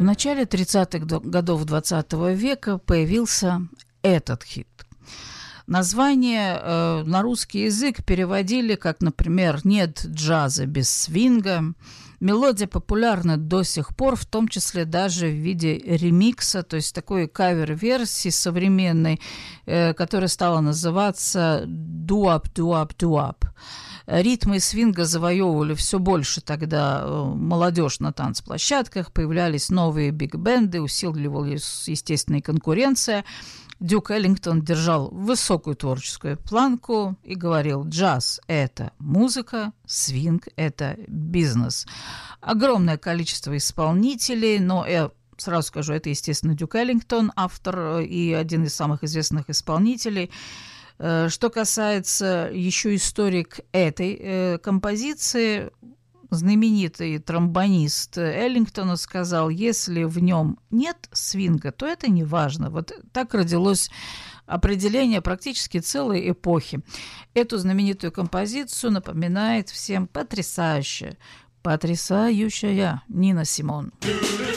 В начале 30-х годов 20 века появился этот хит. Название на русский язык переводили как, например, «Нет джаза без свинга». Мелодия популярна до сих пор, в том числе даже в виде ремикса, то есть такой кавер-версии современной, которая стала называться «дуап-дуап-дуап». Ритмы свинга завоевывали все больше тогда молодежь на танцплощадках, появлялись новые биг-бенды, усиливалась, естественно, и конкуренция. Дюк Эллингтон держал высокую творческую планку и говорил: джаз – это музыка, свинг – это бизнес. Огромное количество исполнителей, но я сразу скажу, это, естественно, Дюк Эллингтон, автор и один из самых известных исполнителей. Что касается еще истории к этой композиции, знаменитый тромбонист Эллингтона сказал: если в нем нет свинга, то это не важно. Вот так родилось определение практически целой эпохи. Эту знаменитую композицию напоминает всем потрясающая Нина Симон.